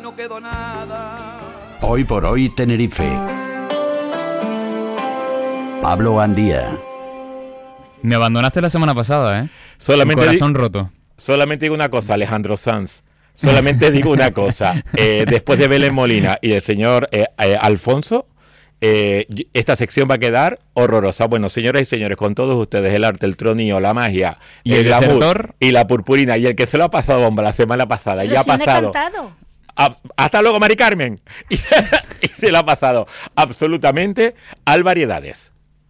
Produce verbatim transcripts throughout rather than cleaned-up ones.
no quedó nada. Hoy por hoy Tenerife. Pablo Gandía. Me abandonaste la semana pasada, ¿eh? Solamente Un corazón di- roto. Solamente digo una cosa, Alejandro Sanz. Solamente digo una cosa. Eh, después de Belén Molina y el señor eh, eh, Alfonso, eh, esta sección va a quedar horrorosa. Bueno, señoras y señores, con todos ustedes, el arte, el tronío, la magia, ¿Y el el glamour desertor? y la purpurina. Y el que se lo ha pasado bomba la semana pasada, Pero ya ha si no he pasado. cantado. A- hasta luego, Mari Carmen. Y, y se lo ha pasado absolutamente al Variedades.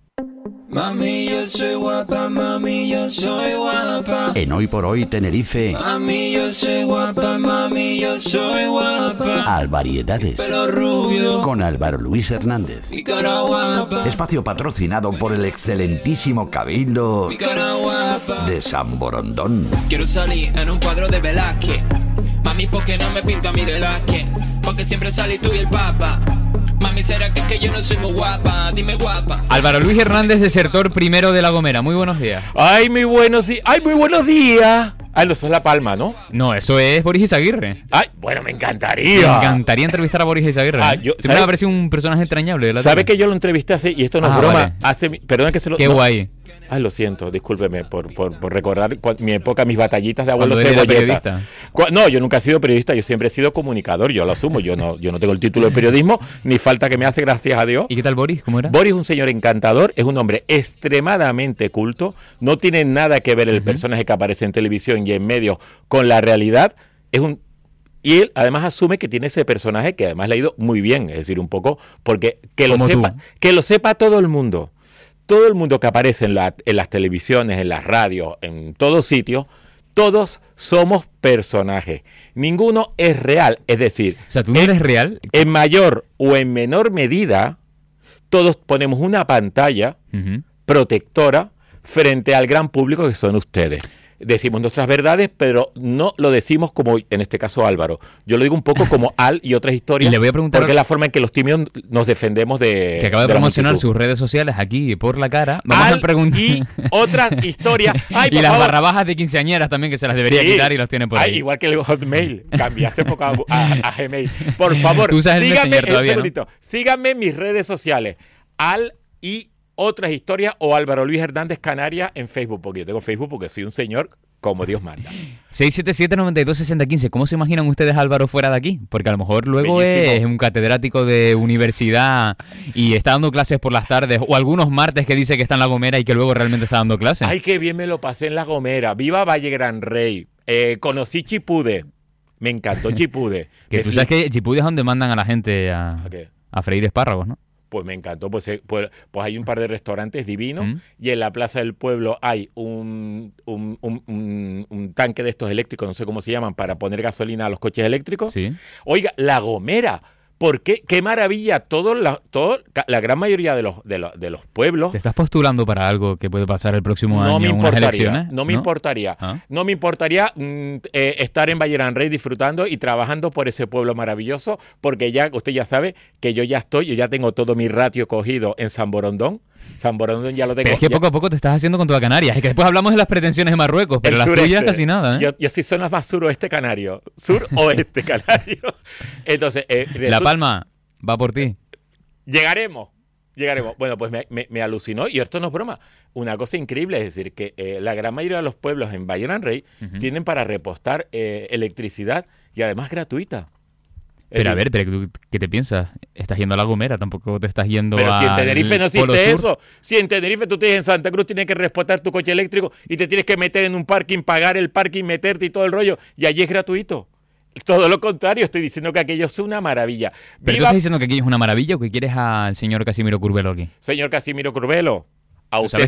Mami, yo soy guapa, mami, yo soy guapa. En Hoy por hoy Tenerife. Mami, yo soy guapa, mami, yo soy guapa. Al Variedades. Pelo rubio, Con Álvaro Luis Hernández. mi cara guapa, Espacio patrocinado por el excelentísimo Cabildo mi cara guapa. de San Borondón. Quiero salir en un cuadro de Velázquez. Mami, ¿por qué no me pinta mi Velázquez? Porque siempre salí tú y el papa. Mami, ¿será que, que yo no soy muy guapa? Dime guapa. Álvaro Luis Hernández, desertor primero de La Gomera. Muy buenos días. Ay, muy buenos días. Ay, muy buenos días. Ay, no, eso es La Palma, ¿no? No, eso es Boris Izaguirre. Ay, bueno, me Me encantaría. encantaría entrevistar a Boris Izaguirre. Ah, ¿eh? yo- Siempre ¿sabe- me ha parecido un personaje entrañable. de la ¿Sabe tele. que yo lo entrevisté hace, y esto no Ah, es broma, vale. hace, mi- perdona que se lo... Qué no. guay. Ay, lo siento, discúlpeme por, por, por recordar cua- mi época, mis batallitas de Cuando abuelo él era cebolleta. periodista. Cua- No, yo nunca he sido periodista, yo siempre he sido comunicador, yo lo asumo, yo no, yo no tengo el título de periodismo, ni falta que me hace, gracias a Dios. ¿Y qué tal Boris? ¿Cómo era? Boris es un señor encantador, es un hombre extremadamente culto, no tiene nada que ver el Ujú. personaje que aparece en televisión y en medios con la realidad, es un... Y él además asume que tiene ese personaje que además le ha ido muy bien, es decir, un poco, porque que lo Como tú. sepa, que lo sepa todo el mundo. Todo el mundo que aparece en, la- en las televisiones, en las radios, en todos sitios, todos somos personajes. Ninguno es real, es decir, O sea, ¿tú no eres real? en mayor o en menor medida, todos ponemos una pantalla Ujú. protectora frente al gran público que son ustedes. Decimos nuestras verdades, pero no lo decimos como, en este caso, Álvaro. Yo lo digo un poco como Al y otras historias, Y le voy a preguntar- porque es la forma en que los tímidos nos defendemos de Que acaba de, de la promocionar multitud. sus redes sociales aquí por la cara. Vamos Al a preguntar. y otras historias. Ay, y por las favor. barra bajas de quinceañeras también, que se las debería Sí. quitar y las tiene por Ay, ahí. igual que el Hotmail. Cambié hace poco a, a- a Gmail. Por favor, Tú usas el síganme, Messenger un todavía, ¿no? segundito. Síganme en mis redes sociales. Al y otras historias o Álvaro Luis Hernández Canarias en Facebook, porque yo tengo Facebook porque soy un señor como Dios manda. seis siete siete, nueve dos, seis cero uno cinco. ¿Cómo se imaginan ustedes a Álvaro fuera de aquí? Porque a lo mejor luego Bellísimo. es un catedrático de universidad y está dando clases por las tardes, o algunos martes que dice que está en La Gomera y que luego realmente está dando clases. Ay, qué bien me lo pasé en La Gomera. Viva Valle Gran Rey. Eh, conocí Chipude. Me encantó Chipude. que Me tú fli- sabes que Chipudi es donde mandan a la gente a, ¿A qué? a freír espárragos, ¿no? Pues me encantó, pues, eh, pues, pues hay un par de restaurantes divinos Mm. y en la Plaza del Pueblo hay un, un, un- un- un tanque de estos eléctricos, no sé cómo se llaman, para poner gasolina a los coches eléctricos. Sí. Oiga, La Gomera, ¿por qué? ¡Qué maravilla! Todo la, todo, ca- la gran mayoría de los, de, los, de los pueblos... ¿Te estás postulando para algo que puede pasar el próximo No año me en unas importaría, elecciones? no me importaría, Ah. no me importaría mm, eh, estar en Valle Gran Rey disfrutando y trabajando por ese pueblo maravilloso, porque ya usted ya sabe que yo ya estoy, yo ya tengo todo mi ratio cogido en San Borondón. San Borondón ya lo tengo. Pero es que ya- poco a poco te estás haciendo con toda Canarias. Es que después hablamos de las pretensiones de Marruecos, pero el las sureste. tuyas casi nada, ¿eh? Yo, yo sí soy más suroeste canario, sur-oeste canario. Entonces, eh, La resulta- Palma va por ti. Llegaremos. Llegaremos. Bueno, pues me, me- me alucinó, y esto no es broma, una cosa increíble, es decir, que eh, la gran mayoría de los pueblos en Valle Gran Rey Ujú. tienen para repostar eh, electricidad y además gratuita. Es Pero a decir, ver, pero ¿tú ¿qué te piensas? Estás yendo a La Gomera, tampoco te estás yendo pero a si en Tenerife no existe eso, si en Tenerife tú tienes en Santa Cruz, tienes que repostar tu coche eléctrico y te tienes que meter en un parking, pagar el parking, meterte y todo el rollo, y allí es gratuito. Todo lo contrario, estoy diciendo que aquello es una maravilla. ¿Pero tú Viva, estás diciendo que aquí es una maravilla o que quieres al señor Casimiro Curvelo aquí? señor Casimiro Curvelo, a Tú usted sabes